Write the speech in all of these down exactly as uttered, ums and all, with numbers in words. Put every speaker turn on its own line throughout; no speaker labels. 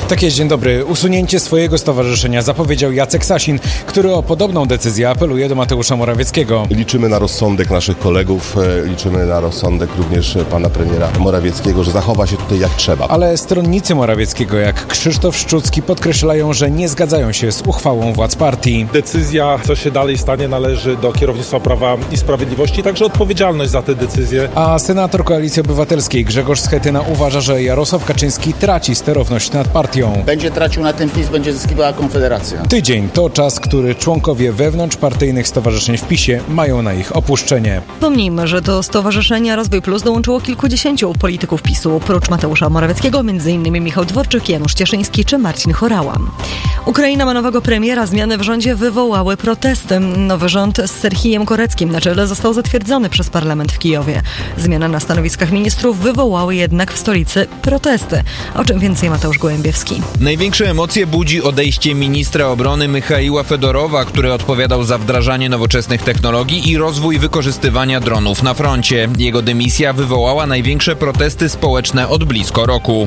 Tak jest, dzień dobry. Usunięcie swojego stowarzyszenia zapowiedział Jacek Sasin, który o podobną decyzję apeluje do Mateusza Morawieckiego.
Liczymy na rozsądek naszych kolegów, liczymy na rozsądek również pana premiera Morawieckiego, że zachowa się tutaj jak trzeba.
Ale stronnicy Morawieckiego, jak Krzysztof Szczucki, podkreślają, że nie zgadzają się z uchwałą władz partii.
Decyzja, co się dalej stanie, należy do kierownictwa Prawa i Sprawiedliwości, także odpowiedzialność za tę decyzję.
A senator Koalicji Obywatelskiej Grzegorz Schetyna uważa, że Jarosław Kaczyński traci sterowność nad partią.
Będzie tracił na tym PiS, będzie zyskiwała Konfederacja.
Tydzień to czas, który członkowie wewnątrzpartyjnych stowarzyszeń w PiSie mają na ich opuszczenie.
Pomnijmy, że do Stowarzyszenia Rozwój Plus dołączyło kilkudziesięciu polityków PiSu, oprócz Mateusza Morawieckiego, m.in. Michał Dworczyk, Janusz Cieszyński czy Marcin Horała. Ukraina ma nowego premiera, zmiany w rządzie wywołały protesty. Nowy rząd z Serhijem Koreckim na czele został zatwierdzony przez parlament w Kijowie. Zmiany na stanowiskach ministrów wywołały jednak w stolicy protesty. O czym więcej Mateusz Gołębiewski.
Największe emocje budzi odejście ministra obrony Michaiła Fedorowa, który odpowiadał za wdrażanie nowoczesnych technologii i rozwój wykorzystywania dronów na froncie. Jego dymisja wywołała największe protesty społeczne od blisko roku.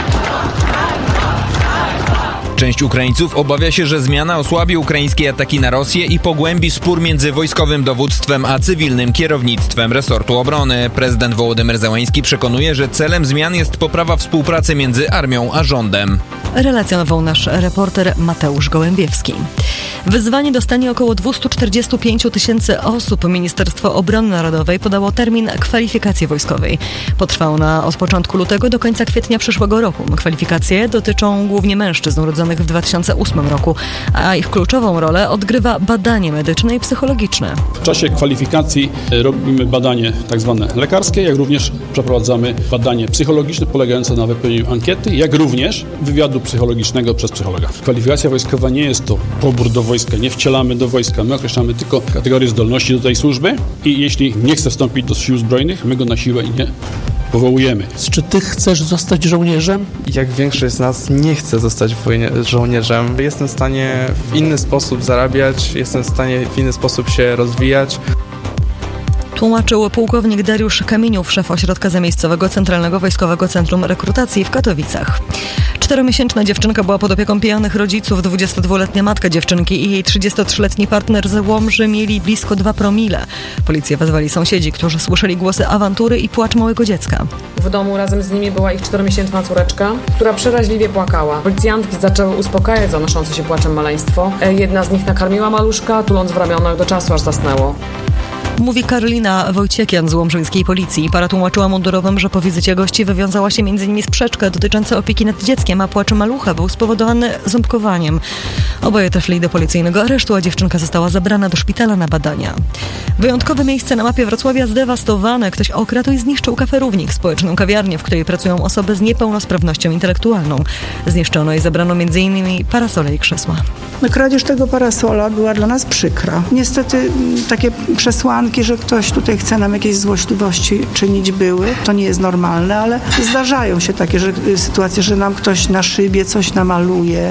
Część Ukraińców obawia się, że zmiana osłabi ukraińskie ataki na Rosję i pogłębi spór między wojskowym dowództwem a cywilnym kierownictwem resortu obrony. Prezydent Wołodymyr Zełański przekonuje, że celem zmian jest poprawa współpracy między armią a rządem.
Relacjonował nasz reporter Mateusz Gołębiewski. Wyzwanie dostanie około dwieście czterdzieści pięć tysięcy osób. Ministerstwo Obrony Narodowej podało termin kwalifikacji wojskowej. Potrwa ona od początku lutego do końca kwietnia przyszłego roku. Kwalifikacje dotyczą głównie mężczyzn urodzonych w dwa tysiące ósmym roku, a ich kluczową rolę odgrywa badanie medyczne i psychologiczne.
W czasie kwalifikacji robimy badanie tak zwane lekarskie, jak również przeprowadzamy badanie psychologiczne polegające na wypełnieniu ankiety, jak również wywiadu psychologicznego przez psychologa. Kwalifikacja wojskowa nie jest to pobór do wojska, nie wcielamy do wojska, my określamy tylko kategorię zdolności do tej służby i jeśli nie chce wstąpić do sił zbrojnych, my go na siłę nie powołujemy.
Czy ty chcesz zostać żołnierzem?
Jak większość z nas nie chce zostać żołnierzem, jestem w stanie w inny sposób zarabiać, jestem w stanie w inny sposób się rozwijać.
Tłumaczył pułkownik Dariusz Kamieniów, szef ośrodka zamiejscowego Centralnego Wojskowego Centrum Rekrutacji w Katowicach. Czteromiesięczna dziewczynka była pod opieką pijanych rodziców. dwudziestodwuletnia matka dziewczynki i jej trzydziestotrzyletni partner z Łomży mieli blisko dwa promile. Policję wezwali sąsiedzi, którzy słyszeli głosy awantury i płacz małego dziecka.
W domu razem z nimi była ich czteromiesięczna córeczka, która przeraźliwie płakała. Policjantki zaczęły uspokajać zanoszące się płaczem maleństwo. Jedna z nich nakarmiła maluszka, tuląc w ramionach do czasu, aż zasnęło.
Mówi Karolina Wojciekian z łomżyńskiej policji. Para tłumaczyła mundurowym, że po wizycie gości wywiązała się między nimi sprzeczka dotycząca opieki nad dzieckiem, a płacz malucha był spowodowany ząbkowaniem. Oboje trafili do policyjnego aresztu, a dziewczynka została zabrana do szpitala na badania. Wyjątkowe miejsce na mapie Wrocławia zdewastowane. Ktoś okradł i zniszczył Café Równik, społeczną kawiarnię, w której pracują osoby z niepełnosprawnością intelektualną. Zniszczono i zabrano między innymi parasole i krzesła.
No, kradzież tego parasola była dla nas przykra. Niestety takie przesłanki, że ktoś tutaj chce nam jakieś złośliwości czynić, były. To nie jest normalne, ale zdarzają się takie że, sytuacje, że nam ktoś na szybie coś namaluje.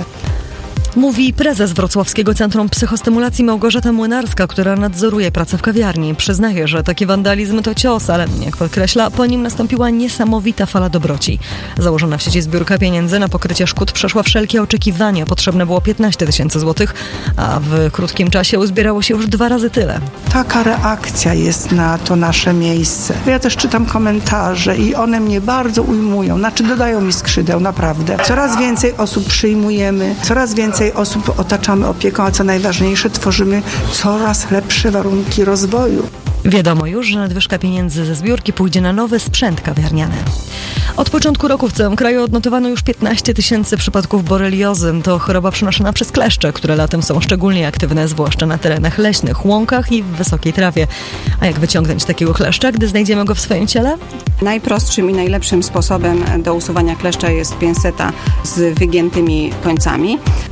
Mówi prezes Wrocławskiego Centrum Psychostymulacji Małgorzata Młynarska, która nadzoruje pracę w kawiarni. Przyznaje, że taki wandalizm to cios, ale jak podkreśla, po nim nastąpiła niesamowita fala dobroci. Założona w sieci zbiórka pieniędzy na pokrycie szkód przeszła wszelkie oczekiwania. Potrzebne było piętnaście tysięcy złotych, a w krótkim czasie uzbierało się już dwa razy tyle.
Taka reakcja jest na to nasze miejsce. Ja też czytam komentarze i one mnie bardzo ujmują, znaczy dodają mi skrzydeł, naprawdę. Coraz więcej osób przyjmujemy, coraz więcej osób otaczamy opieką, a co najważniejsze, tworzymy coraz lepsze warunki rozwoju.
Wiadomo już, że nadwyżka pieniędzy ze zbiórki pójdzie na nowy sprzęt kawiarniany. Od początku roku w całym kraju odnotowano już piętnaście tysięcy przypadków boreliozy. To choroba przenoszona przez kleszcze, które latem są szczególnie aktywne, zwłaszcza na terenach leśnych, łąkach i w wysokiej trawie. A jak wyciągnąć takiego kleszcza, gdy znajdziemy go w swoim ciele?
Najprostszym i najlepszym sposobem do usuwania kleszcza jest pinseta z wygiętymi końcami.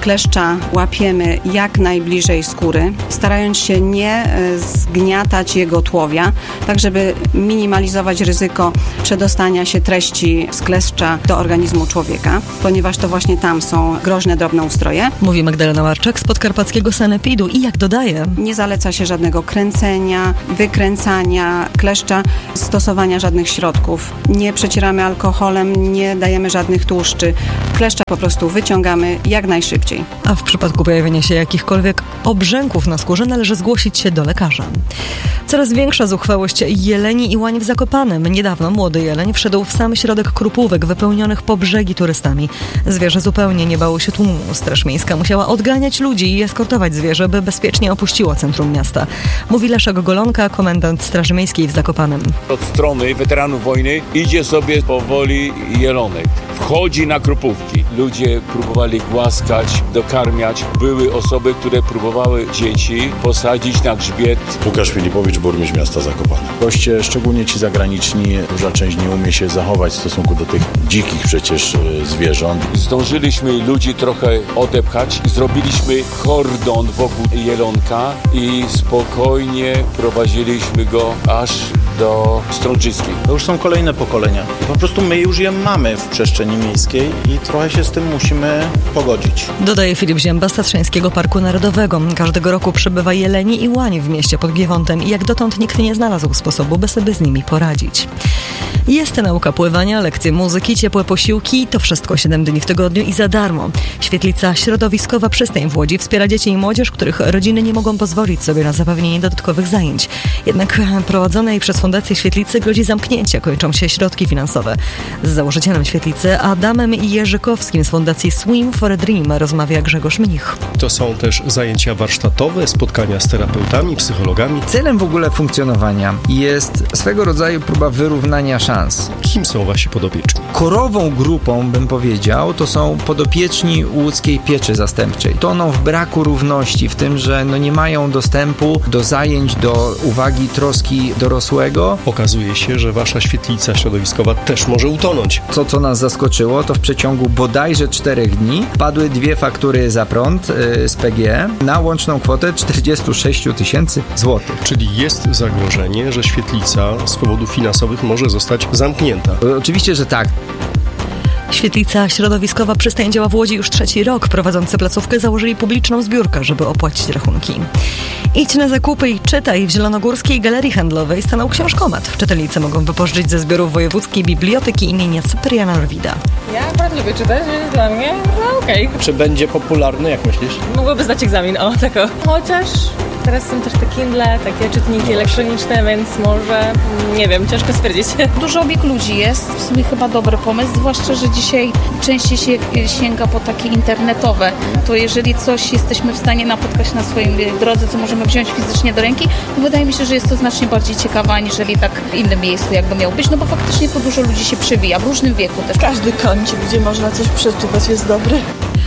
kleszcza łapiemy jak najbliżej skóry, starając się nie zgniatać jego tułowia, tak żeby minimalizować ryzyko przedostania się treści z kleszcza do organizmu człowieka, ponieważ to właśnie tam są groźne drobnoustroje.
Mówi Magdalena Marczak z podkarpackiego sanepidu i jak dodaje,
nie zaleca się żadnego kręcenia, wykręcania kleszcza, stosowania żadnych środków. Nie przecieramy alkoholem, nie dajemy żadnych tłuszczy. Kleszcza po prostu wyciągamy jak najszybciej.
A w przypadku pojawienia się jakichkolwiek obrzęków na skórze należy zgłosić się do lekarza. Coraz większa zuchwałość jeleni i łań w Zakopanem. Niedawno młody jeleń wszedł w sam środek krupówek wypełnionych po brzegi turystami. Zwierzę zupełnie nie bało się tłumu. Straż Miejska musiała odganiać ludzi i eskortować zwierzę, by bezpiecznie opuściło centrum miasta. Mówi Leszek Golonka, komendant Straży Miejskiej w Zakopanem.
Od strony weteranów wojny idzie sobie powoli jelonek. Wchodzi na krupówki. Ludzie próbowali głaskać, dokarmiać. Były osoby, które próbowały dzieci posadzić na grzbiet.
Łukasz Filipowicz, burmistrz miasta Zakopane. Goście, szczególnie ci zagraniczni, duża część nie umie się zachować w stosunku do tych dzikich przecież zwierząt.
Zdążyliśmy ludzi trochę odepchać. Zrobiliśmy kordon wokół jelonka i spokojnie prowadziliśmy go aż do Strączyskiej.
To już są kolejne pokolenia. Po prostu my już je mamy w przestrzeni miejskiej i trochę się z tym musimy pogodzić.
Dodaje Filip Zięba z Tatrzańskiego Parku Narodowego. Każdego roku przybywa jeleni i łani w mieście pod Giewątem i jak dotąd nikt nie znalazł sposobu, by sobie z nimi poradzić. Jest nauka pływania, lekcje muzyki, ciepłe posiłki, to wszystko siedem dni w tygodniu i za darmo. Świetlica Środowiskowa Przystań w Łodzi wspiera dzieci i młodzież, których rodziny nie mogą pozwolić sobie na zapewnienie dodatkowych zajęć. Jednak prowadzonej przez Fundację Świetlicy grozi zamknięcie, kończą się środki finansowe. Z założycielem Świetlicy Adamem Jerzykowskim z Fundacji Swim for a Dream rozmawia Grzegorz Mnich.
To są też zajęcia warsztatowe, spotkania z terapeutami, psychologami.
Celem w ogóle funkcjonowania jest swego rodzaju próba wyrównania szans.
Kim są wasi podopieczni?
Korową grupą, bym powiedział, to są podopieczni łódzkiej pieczy zastępczej. Toną w braku równości, w tym, że no nie mają dostępu do zajęć, do uwagi, troski dorosłego.
Okazuje się, że wasza świetlica środowiskowa też może utonąć.
To, co nas zaskoczyło, to w przeciągu bodajże czterech dni padły dwie faktury za prąd yy, z P G E na łączną kwotę czterdzieści sześć tysięcy złotych.
Czyli jest zagrożenie, że świetlica z powodów finansowych może zostać zamknięta.
Oczywiście, że tak.
Świetlica Środowiskowa Przystań działa w Łodzi już trzeci rok. Prowadzący placówkę założyli publiczną zbiórkę, żeby opłacić rachunki. Idź na zakupy i czytaj. W Zielonogórskiej Galerii Handlowej stanął książkomat. Czytelnicy mogą wypożyczyć ze zbiorów Wojewódzkiej Biblioteki imienia Cypriana Norwida.
Ja bardzo lubię czytać, więc dla mnie no okej. Okay.
Czy będzie popularny, jak myślisz?
Mogłoby zdać egzamin, o tak o. Chociaż teraz są też te Kindle, takie czytniki elektroniczne, więc może, nie wiem, ciężko stwierdzić.
Dużo obieg ludzi jest, w sumie chyba dobry pomysł, zwłaszcza, że dzisiaj częściej się sięga po takie internetowe. To jeżeli coś jesteśmy w stanie napotkać na swojej drodze, co możemy wziąć fizycznie do ręki, to wydaje mi się, że jest to znacznie bardziej ciekawe, aniżeli tak w innym miejscu jakby miał być, no bo faktycznie to dużo ludzi się przewija, w różnym wieku też.
Każdy kącik, gdzie można coś przeczytać, jest dobry.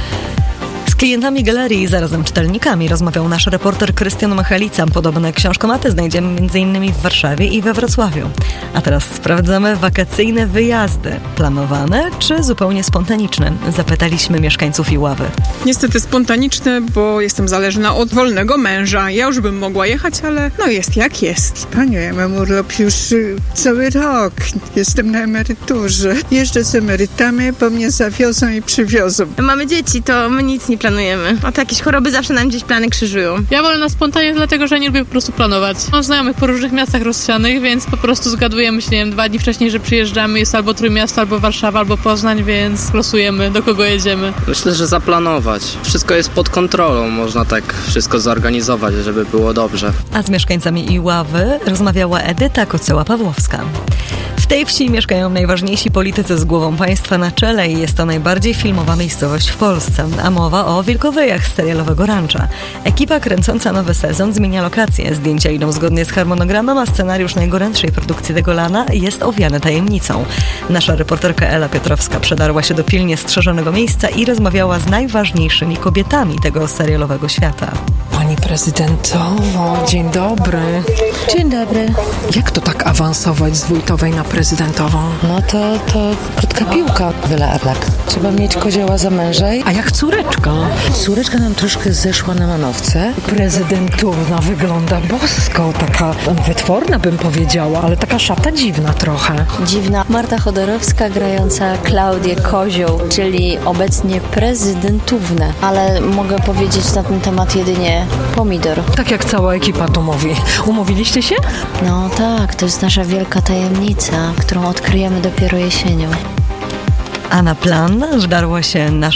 Z klientami galerii i zarazem czytelnikami rozmawiał nasz reporter Krystian Machalica. Podobne książkomaty znajdziemy m.in. w Warszawie i we Wrocławiu. A teraz sprawdzamy wakacyjne wyjazdy. Planowane czy zupełnie spontaniczne? Zapytaliśmy mieszkańców Iławy.
Niestety spontaniczne, bo jestem zależna od wolnego męża. Ja już bym mogła jechać, ale no jest jak jest.
Panią, ja mam urlop już y, cały rok. Jestem na emeryturze. Jeżdżę z emerytami, bo mnie zawiozą i przywiozą.
Mamy dzieci, to my nic nie planujemy. A to jakieś choroby zawsze nam gdzieś plany krzyżują.
Ja wolę na spontanie, dlatego że nie lubię po prostu planować. Mam znajomych po różnych miastach rozsianych, więc po prostu zgadujemy się, nie wiem, dwa dni wcześniej, że przyjeżdżamy. Jest albo Trójmiasto, albo Warszawa, albo Poznań, więc losujemy, do kogo jedziemy.
Myślę, że zaplanować. Wszystko jest pod kontrolą. Można tak wszystko zorganizować, żeby było dobrze.
A z mieszkańcami Iławy rozmawiała Edyta Koceła-Pawłowska. W tej wsi mieszkają najważniejsi politycy z głową państwa na czele i jest to najbardziej filmowa miejscowość w Polsce. A mowa o wilkowyjach z serialowego Rancza. Ekipa kręcąca nowy sezon zmienia lokację. Zdjęcia idą zgodnie z harmonogramem, a scenariusz najgorętszej produkcji tego lana jest owiany tajemnicą. Nasza reporterka Ela Piotrowska przedarła się do pilnie strzeżonego miejsca i rozmawiała z najważniejszymi kobietami tego serialowego świata.
Pani prezydentowo, dzień dobry.
Dzień dobry.
Jak to tak awansować z wójtowej na
prezydentową?
No to, to krótka piłka, Wela Arlak. Trzeba mieć kozioła za męża.
A jak córeczka?
Córeczka nam troszkę zeszła na manowce.
Prezydentówna wygląda bosko, taka wytworna bym powiedziała, ale taka szata dziwna trochę.
Dziwna. Marta Chodorowska grająca Klaudię Kozioł, czyli obecnie prezydentówne, ale mogę powiedzieć na ten temat jedynie pomidor.
Tak jak cała ekipa to mówi. Umówiliście się?
No tak, to jest nasza wielka tajemnica, którą odkryjemy dopiero jesienią.
A na plan wdarła się nasza